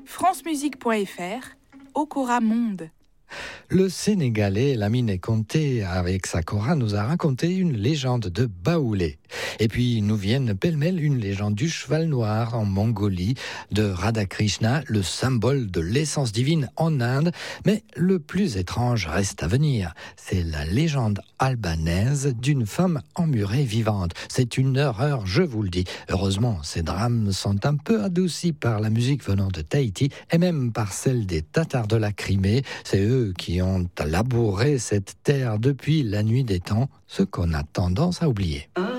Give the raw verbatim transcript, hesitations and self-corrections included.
francemusique point f r, Okora Monde. Le Sénégalais Lamine Conté, avec sa kora, nous a raconté une légende de Baoulé. Et puis nous viennent pêle-mêle une légende du cheval noir en Mongolie, de Radhakrishna, le symbole de l'essence divine en Inde. Mais le plus étrange reste à venir. C'est la légende albanaise d'une femme emmurée vivante. C'est une horreur, je vous le dis. Heureusement, ces drames sont un peu adoucis par la musique venant de Tahiti et même par celle des Tatars de la Crimée. C'est eux qui ont labouré cette terre depuis la nuit des temps, ce qu'on a tendance à oublier. Ah.